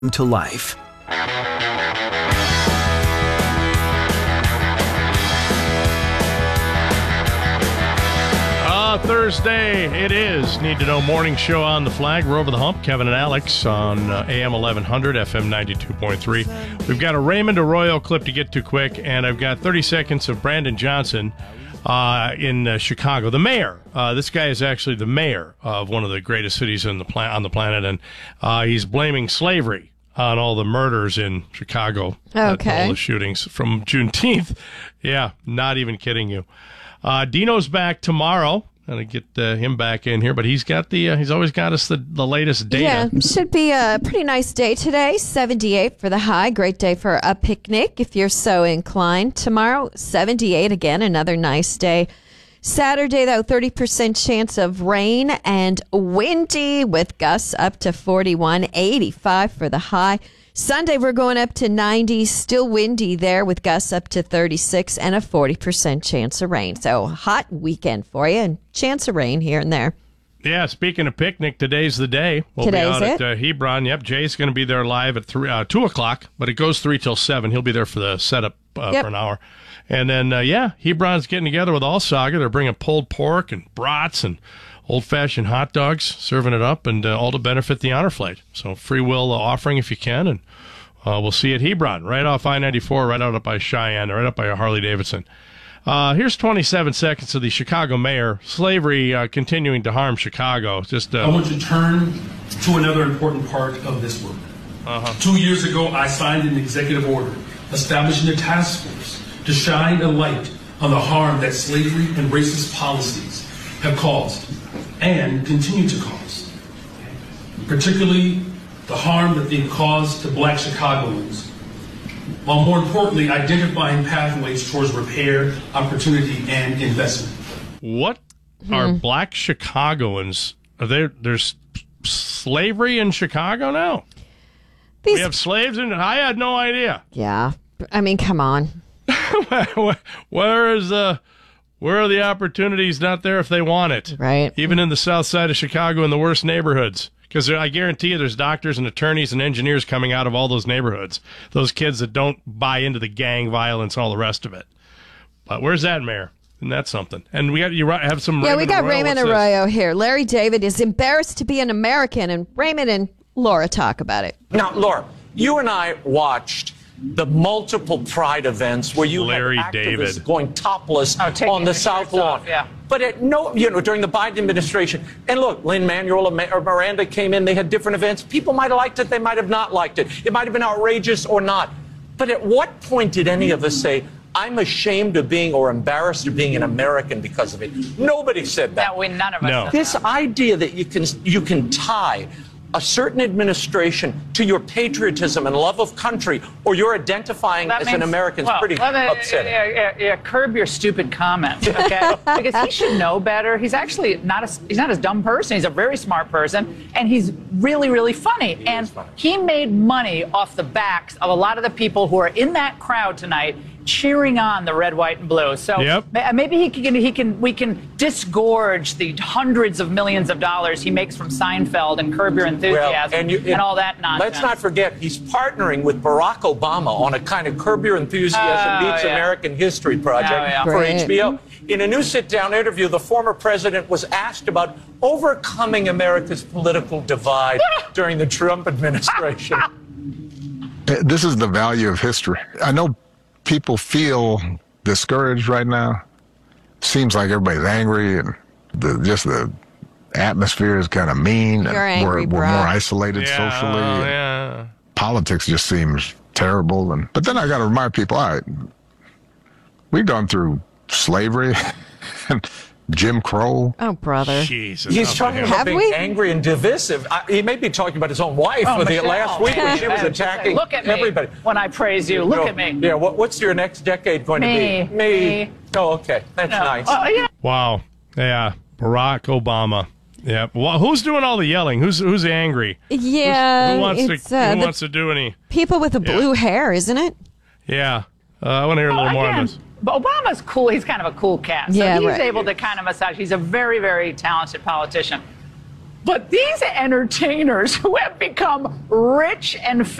to life. Thursday it is. Need to Know Morning Show on the Flag. We're over the hump. Kevin and Alex on AM 1100, FM 92.3. We've got a Raymond Arroyo clip to get to quick, and I've got 30 seconds of Brandon Johnson in Chicago. The mayor. This guy is actually the mayor of one of the greatest cities on the planet, and he's blaming slavery on all the murders in Chicago. Okay. All the shootings from Juneteenth. Yeah, not even kidding you. Dino's back tomorrow. Gonna get him back in here, but he's got he's always got us the latest data. Yeah, should be a pretty nice day today. 78 for the high. Great day for a picnic if you're so inclined. Tomorrow, 78 again, another nice day. Saturday, though, 30% chance of rain and windy with gusts up to 41, 85 for the high. Sunday, we're going up to 90, still windy there with gusts up to 36 and a 40% chance of rain. So hot weekend for you and chance of rain here and there. Yeah, speaking of picnic, today's the day. We'll Today's be out it? at Hebron. Yep, Jay's going to be there live at 2 o'clock, but it goes 3 till 7. He'll be there for the setup for an hour. And then, Hebron's getting together with All Saga. They're bringing pulled pork and brats and old-fashioned hot dogs, serving it up, and all to benefit the Honor Flight. So free will offering if you can, and we'll see you at Hebron, right off I-94, right out up by Cheyenne, right up by Harley-Davidson. Here's 27 seconds of the Chicago mayor. Slavery continuing to harm Chicago. I want to turn to another important part of this work. 2 years ago, I signed an executive order establishing a task force to shine a light on the harm that slavery and racist policies have caused and continue to cause, particularly the harm that they've caused to black Chicagoans, while more importantly identifying pathways towards repair, opportunity, and investment. What are black Chicagoans? There's slavery in Chicago now? We have slaves in it? I had no idea. Yeah. I mean, come on. Where are the opportunities not there if they want it? Right. Even in the south side of Chicago in the worst neighborhoods. Because I guarantee you there's doctors and attorneys and engineers coming out of all those neighborhoods. Those kids that don't buy into the gang violence and all the rest of it. But where's that, Mayor? Isn't that something? And we have some. Yeah, Raymond we got Arroyo. Raymond Arroyo here. Larry David is embarrassed to be an American, and Raymond and Laura talk about it. Now, Laura, you and I watched the multiple pride events where you Larry had activists David. going topless on the South Lawn. Yeah. But during the Biden administration, and look, Lin-Manuel or Miranda came in, they had different events. People might have liked it, they might have not liked it. It might have been outrageous or not. But at what point did any of us say, I'm ashamed of being or embarrassed of being an American because of it? Nobody said that. None of us No. said This that. idea that you can tie a certain administration to your patriotism and love of country, or you're identifying as an American is pretty upsetting. Curb your stupid comments, okay? Because he should know better. He's actually he's not a dumb person. He's a very smart person, and he's really, really funny. He made money off the backs of a lot of the people who are in that crowd tonight cheering on the red, white, and blue. So maybe we can disgorge the hundreds of millions of dollars he makes from Seinfeld and Curb Your Enthusiasm and all that nonsense. Let's not forget, he's partnering with Barack Obama on a kind of Curb Your Enthusiasm meets American History project for HBO. In a new sit-down interview, the former president was asked about overcoming America's political divide during the Trump administration. This is the value of history. I know people feel discouraged right now. Seems like everybody's angry and the atmosphere is kind of mean. You're angry, we're more isolated socially. Politics just seems terrible. But then I got to remind people, all right, we've gone through slavery and Jim Crow. Oh, brother. Jesus. He's talking about being angry and divisive. He may be talking about his own wife last week when she was attacking Look at me everybody. when I praise you. Look at me. Yeah, what's your next decade going to be? Me. Oh, okay. That's nice. Wow. Yeah. Barack Obama. Yeah. Well, who's doing all the yelling? Who's angry? Yeah. Who wants to do any? People with the blue hair, isn't it? Yeah. I want to hear a little more on this. But Obama's cool. He's kind of a cool cat. So Yeah, he's right. able to kind of massage. He's a very, very talented politician. But these entertainers who have become rich and